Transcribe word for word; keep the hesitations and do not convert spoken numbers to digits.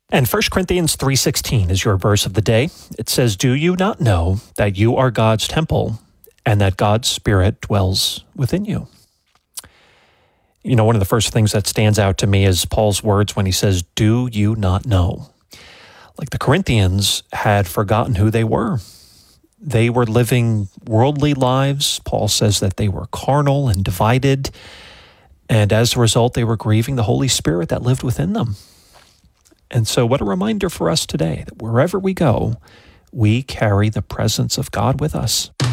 And First Corinthians three sixteen is your verse of the day. It says, "Do you not know that you are God's temple and that God's Spirit dwells within you?" You know, one of the first things that stands out to me is Paul's words when he says, "Do you not know?" Like the Corinthians had forgotten who they were. They were living worldly lives. Paul says that they were carnal and divided. And as a result, they were grieving the Holy Spirit that lived within them. And so what a reminder for us today that wherever we go, we carry the presence of God with us.